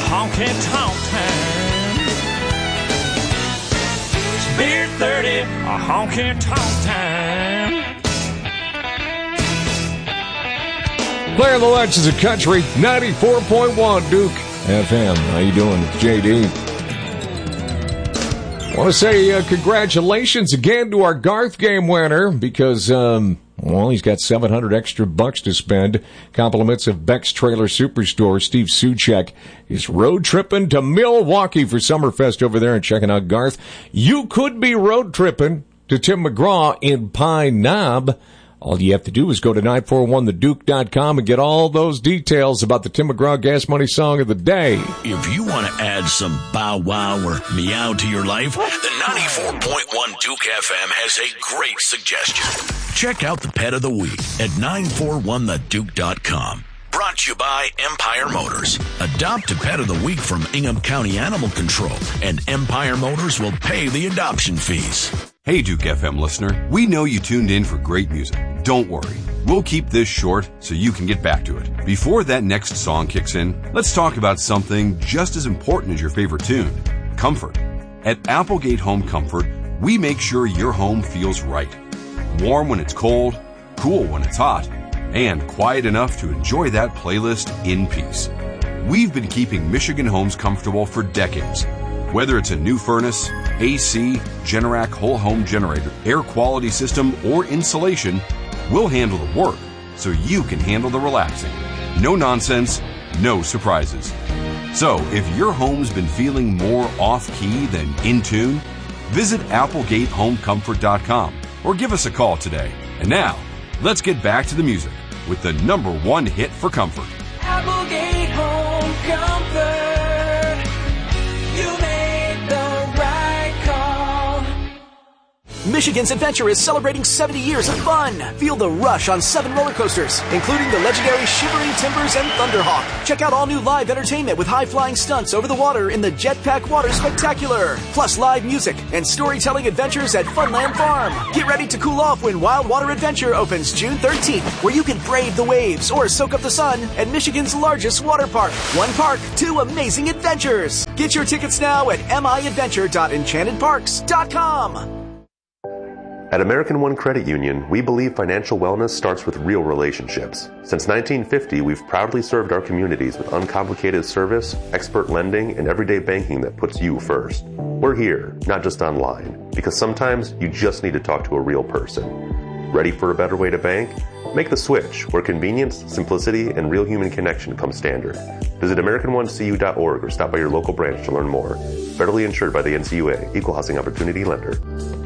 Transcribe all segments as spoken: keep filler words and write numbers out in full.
honky-tonk time. It's beer thirty, a honky-tonk time. Playing the Legends of Country, ninety-four point one Duke F M. How you doing? It's J D. I want to say uh, congratulations again to our Garth game winner because, um, well, he's got seven hundred extra bucks to spend. Compliments of Beck's Trailer Superstore. Steve Suchek is road tripping to Milwaukee for Summerfest over there and checking out Garth. You could be road tripping to Tim McGraw in Pine Knob. All you have to do is go to nine four one the duke dot com and get all those details about the Tim McGraw Gas Money Song of the Day. If you want to add some bow wow or meow to your life, the ninety-four point one Duke F M has a great suggestion. Check out the Pet of the Week at nine four one the duke dot com. Brought to you by Empire Motors. Adopt a Pet of the Week from Ingham County Animal Control, and Empire Motors will pay the adoption fees. Hey, Duke F M listener, we know you tuned in for great music. Don't worry, we'll keep this short so you can get back to it. Before that next song kicks in, let's talk about something just as important as your favorite tune, comfort. At Applegate Home Comfort, we make sure your home feels right. Warm when it's cold, cool when it's hot, and quiet enough to enjoy that playlist in peace. We've been keeping Michigan homes comfortable for decades. Whether it's a new furnace, A C, Generac whole home generator, air quality system, or insulation, we'll handle the work so you can handle the relaxing. No nonsense, no surprises. So if your home's been feeling more off-key than in tune, visit applegate home comfort dot com or give us a call today. And now, let's get back to the music with the number one hit for comfort. Applegate Home Comfort. You made the right call. Michigan's Adventure is celebrating seventy years of fun. Feel the rush on seven roller coasters, including the legendary Shivering Timbers and Thunderhawk. Check out all new live entertainment with high-flying stunts over the water in the Jetpack Water Spectacular. Plus live music and storytelling adventures at Funland Farm. Get ready to cool off when Wild Water Adventure opens June thirteenth, where you can brave the waves or soak up the sun at Michigan's largest water park. One park, two amazing adventures. Get your tickets now at m i adventure dot enchanted parks dot com. At American One Credit Union, we believe financial wellness starts with real relationships. Since nineteen fifty, we've proudly served our communities with uncomplicated service, expert lending, and everyday banking that puts you first. We're here, not just online, because sometimes you just need to talk to a real person. Ready for a better way to bank? Make the switch, where convenience, simplicity, and real human connection come standard. Visit american one c u dot org or stop by your local branch to learn more. Federally insured by the N C U A, Equal Housing Opportunity Lender.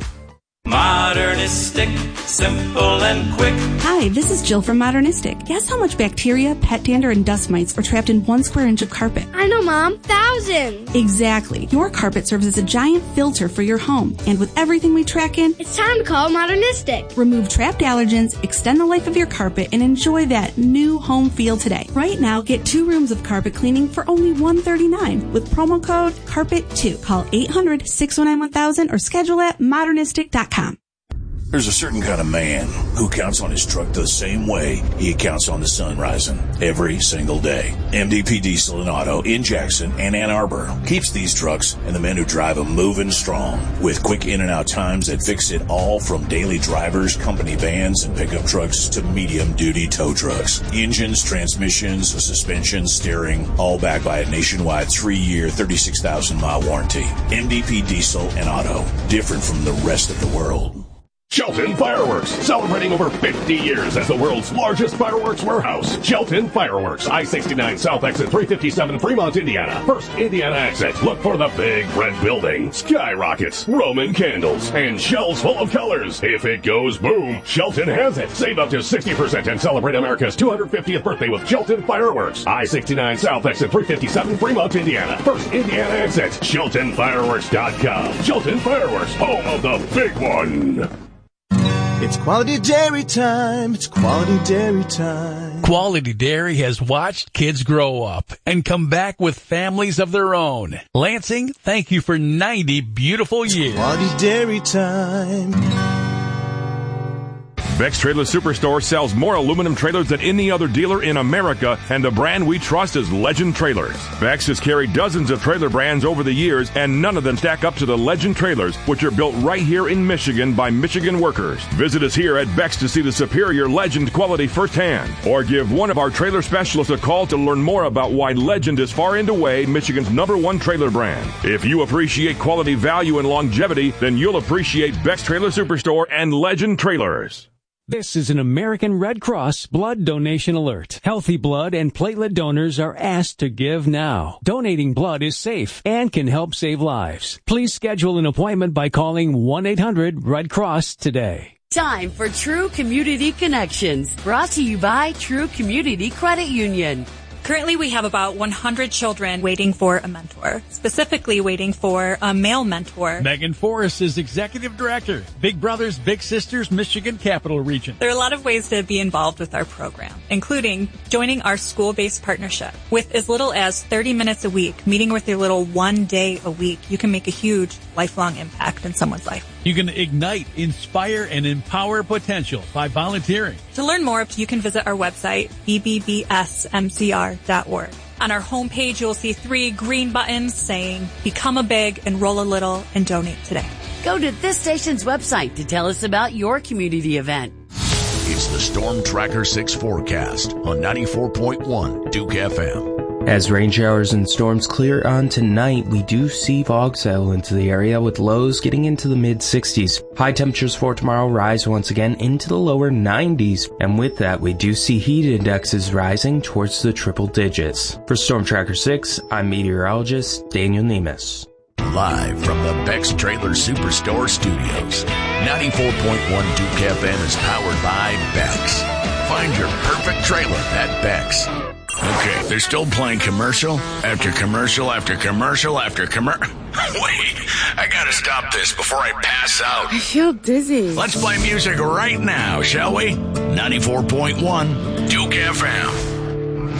Modernistic, simple and quick. Hi, this is Jill from Modernistic. Guess how much bacteria, pet dander, and dust mites are trapped in one square inch of carpet? I know, Mom. Thousands. Exactly. Your carpet serves as a giant filter for your home. And with everything we track in, it's time to call Modernistic. Remove trapped allergens, extend the life of your carpet, and enjoy that new home feel today. Right now, get two rooms of carpet cleaning for only one hundred thirty-nine dollars with promo code carpet two. Call eight hundred, six one nine, one thousand or schedule at modernistic dot com. There's a certain kind of man who counts on his truck the same way he counts on the sun rising every single day. M D P Diesel and Auto in Jackson and Ann Arbor keeps these trucks and the men who drive them moving strong with quick in and out times that fix it all from daily drivers, company vans, and pickup trucks to medium duty tow trucks. Engines, transmissions, suspension, steering, all backed by a nationwide three-year, thirty-six thousand mile warranty. M D P Diesel and Auto, different from the rest of the world. Shelton Fireworks, celebrating over fifty years as the world's largest fireworks warehouse. Shelton Fireworks, I sixty-nine South Exit three fifty-seven, Fremont, Indiana. First Indiana exit. Look for the big red building, skyrockets, Roman candles, and shells full of colors. If it goes boom, Shelton has it. Save up to sixty percent and celebrate America's two hundred fiftieth birthday with Shelton Fireworks. I sixty-nine South Exit three fifty-seven, Fremont, Indiana. First Indiana exit. Shelton Fireworks dot com. Shelton Fireworks, home of the big one. It's Quality Dairy time. It's Quality Dairy time. Quality Dairy has watched kids grow up and come back with families of their own. Lansing, thank you for ninety beautiful years. It's Quality Dairy time. Beck's Trailer Superstore sells more aluminum trailers than any other dealer in America, and the brand we trust is Legend Trailers. Beck's has carried dozens of trailer brands over the years, and none of them stack up to the Legend Trailers, which are built right here in Michigan by Michigan workers. Visit us here at Beck's to see the superior Legend quality firsthand, or give one of our trailer specialists a call to learn more about why Legend is far and away Michigan's number one trailer brand. If you appreciate quality, value, and longevity, then you'll appreciate Beck's Trailer Superstore and Legend Trailers. This is an American Red Cross blood donation alert. Healthy blood and platelet donors are asked to give now. Donating blood is safe and can help save lives. Please schedule an appointment by calling one eight hundred red cross today. Time for True Community Connections, brought to you by True Community Credit Union. Currently, we have about one hundred children waiting for a mentor, specifically waiting for a male mentor. Megan Forrest is Executive Director, Big Brothers Big Sisters Michigan Capital Region. There are a lot of ways to be involved with our program, including joining our school-based partnership. With as little as thirty minutes a week, meeting with your little one day a week, you can make a huge lifelong impact in someone's life. You can ignite, inspire, and empower potential by volunteering. To learn more, you can visit our website, b b b s m c r dot org. On our homepage, you'll see three green buttons saying, Become a Big, Enroll a Little, and Donate today. Go to this station's website to tell us about your community event. It's the Storm Tracker six forecast on ninety-four point one Duke F M. As rain showers and storms clear on tonight, we do see fog settle into the area with lows getting into the mid sixties. High temperatures for tomorrow rise once again into the lower nineties. And with that, we do see heat indexes rising towards the triple digits. For Storm Tracker six, I'm meteorologist Daniel Nemes. Live from the Beck's Trailer Superstore studios, ninety-four point one Duke F M is powered by Beck's. Find your perfect trailer at Beck's. Okay, they're still playing commercial after commercial after commercial after commercial. Wait, I gotta stop this before I pass out. I feel dizzy. Let's play music right now, shall we? ninety-four point one Duke F M.